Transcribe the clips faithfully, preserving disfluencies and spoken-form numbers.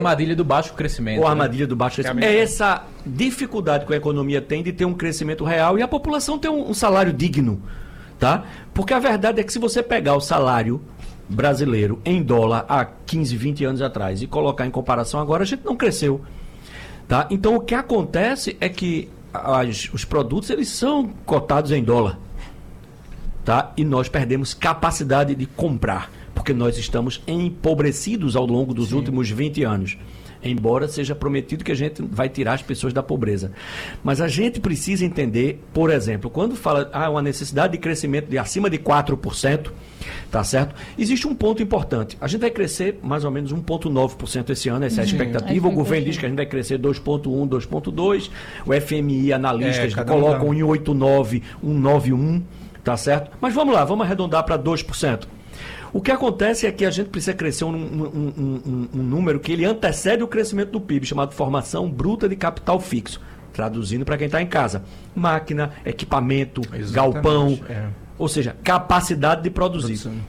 armadilha do baixo crescimento. Ou a armadilha né? do baixo crescimento. É essa dificuldade que a economia tem de ter um crescimento real e a população ter um, um salário digno. Tá? Porque a verdade é que se você pegar o salário brasileiro em dólar há quinze, vinte anos atrás e colocar em comparação agora, a gente não cresceu. Tá? Então o que acontece é que as, os produtos eles são cotados em dólar. Tá? E nós perdemos capacidade de comprar, porque nós estamos empobrecidos ao longo dos Sim. últimos vinte anos. Embora seja prometido que a gente vai tirar as pessoas da pobreza. Mas a gente precisa entender, por exemplo, quando fala ah, uma necessidade de crescimento de acima de quatro por cento, tá certo? Existe um ponto importante. A gente vai crescer mais ou menos um vírgula nove por cento esse ano, essa é a expectativa. O governo diz que a gente vai crescer dois vírgula um, dois vírgula dois. O F M I, analistas, é, colocam um em oito vírgula nove, um nove vírgula um, tá certo? Mas vamos lá, vamos arredondar para dois por cento. O que acontece é que a gente precisa crescer um, um, um, um, um número que ele antecede o crescimento do P I B, chamado formação bruta de capital fixo. Traduzindo para quem está em casa. Máquina, equipamento, Exatamente, galpão, é. ou seja, capacidade de produzir. Produção.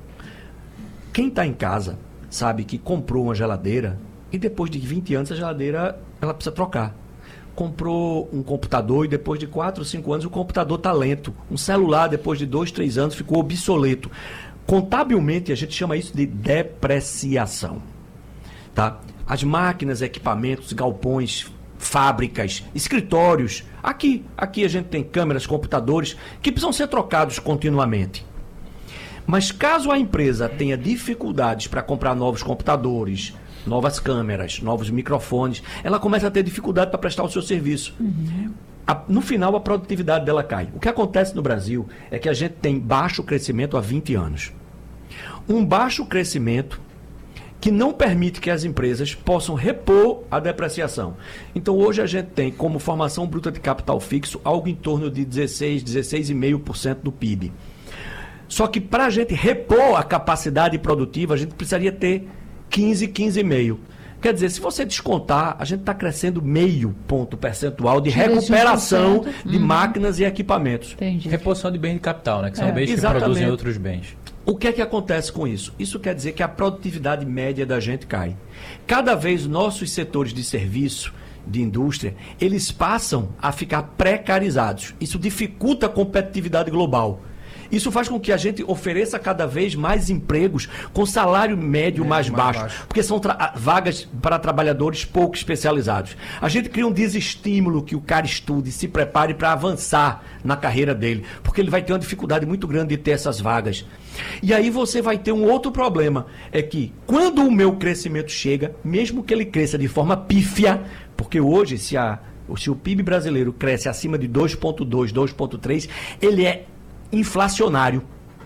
Quem está em casa sabe que comprou uma geladeira e depois de vinte anos a geladeira ela precisa trocar. Comprou um computador e depois de quatro, cinco anos o computador está lento. Um celular depois de dois, três anos ficou obsoleto. Contabilmente, a gente chama isso de depreciação. Tá? As máquinas, equipamentos, galpões, fábricas, escritórios. Aqui, aqui a gente tem câmeras, computadores que precisam ser trocados continuamente. Mas caso a empresa tenha dificuldades para comprar novos computadores, novas câmeras, novos microfones, ela começa a ter dificuldade para prestar o seu serviço. Uhum. A, no final, a produtividade dela cai. O que acontece no Brasil é que a gente tem baixo crescimento há vinte anos. Um baixo crescimento que não permite que as empresas possam repor a depreciação. Então, hoje a gente tem como formação bruta de capital fixo algo em torno de dezesseis, dezesseis vírgula cinco por cento do P I B. Só que para a gente repor a capacidade produtiva, a gente precisaria ter quinze, quinze vírgula cinco. Quer dizer, se você descontar, a gente está crescendo meio ponto percentual de recuperação de uhum. máquinas e equipamentos. Entendi. Reposição de bens de capital, né? Que são é, bens exatamente. que produzem outros bens. O que é que acontece com isso? Isso quer dizer que a produtividade média da gente cai. Cada vez nossos setores de serviço, de indústria, eles passam a ficar precarizados. Isso dificulta a competitividade global. Isso faz com que a gente ofereça cada vez mais empregos com salário médio é, mais, mais baixo, baixo, porque são vagas para trabalhadores pouco especializados. A gente cria um desestímulo que o cara estude, se prepare para avançar na carreira dele, porque ele vai ter uma dificuldade muito grande de ter essas vagas. E aí você vai ter um outro problema, é que quando o meu crescimento chega, mesmo que ele cresça de forma pífia, porque hoje se, a, se o P I B brasileiro cresce acima de dois vírgula dois, dois vírgula três, ele é inflacionário.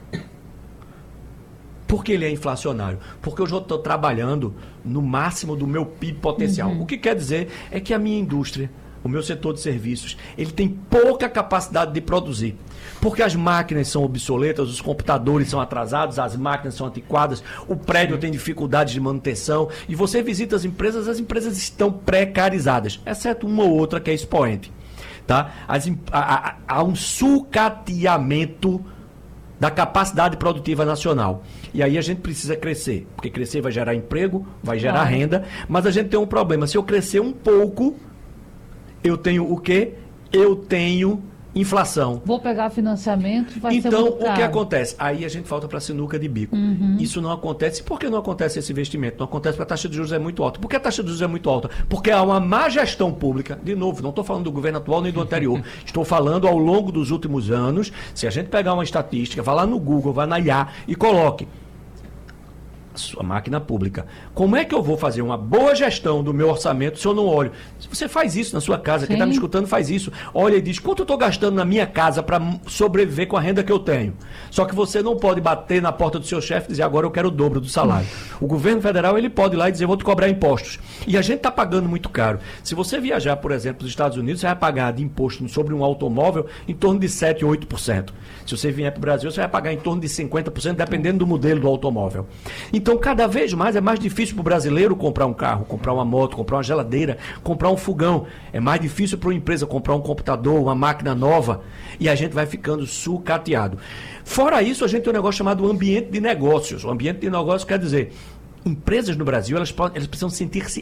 Por que ele é inflacionário? Porque eu já estou trabalhando no máximo do meu P I B potencial. Uhum. O que quer dizer é que a minha indústria, o meu setor de serviços, ele tem pouca capacidade de produzir. Porque as máquinas são obsoletas, os computadores são atrasados, as máquinas são antiquadas, o prédio tem dificuldades de manutenção, e você visita as empresas, as empresas estão precarizadas, exceto uma ou outra que é expoente. Tá? As, há, há, há um sucateamento da capacidade produtiva nacional. E aí a gente precisa crescer, porque crescer vai gerar emprego, vai gerar ah. renda, mas a gente tem um problema. Se eu crescer um pouco, eu tenho o quê? Eu tenho inflação. Vou pegar financiamento, vai então, ser muito caro. Então, o que acontece? Aí a gente volta para a sinuca de bico. Uhum. Isso não acontece. Por que não acontece esse investimento? Não acontece porque a taxa de juros é muito alta. Por que a taxa de juros é muito alta? Porque há uma má gestão pública. De novo, não estou falando do governo atual nem do anterior. Estou falando ao longo dos últimos anos. Se a gente pegar uma estatística, vá lá no Google, vá na I A e coloque sua máquina pública. Como é que eu vou fazer uma boa gestão do meu orçamento se eu não olho? Se você faz isso na sua casa, Sim. quem está me escutando faz isso. Olha e diz, quanto eu estou gastando na minha casa para sobreviver com a renda que eu tenho? Só que você não pode bater na porta do seu chefe e dizer, agora eu quero o dobro do salário. O governo federal, ele pode ir lá e dizer, vou te cobrar impostos. E a gente está pagando muito caro. Se você viajar, por exemplo, para os Estados Unidos, você vai pagar de imposto sobre um automóvel em torno de sete, oito por cento. Se você vier para o Brasil, você vai pagar em torno de cinquenta por cento, dependendo do modelo do automóvel. Então, cada vez mais é mais difícil para o brasileiro comprar um carro, comprar uma moto, comprar uma geladeira, comprar um fogão. É mais difícil para uma empresa comprar um computador, uma máquina nova. E a gente vai ficando sucateado. Fora isso, a gente tem um negócio chamado ambiente de negócios. O ambiente de negócios quer dizer, empresas no Brasil, elas, podem, elas precisam sentir-se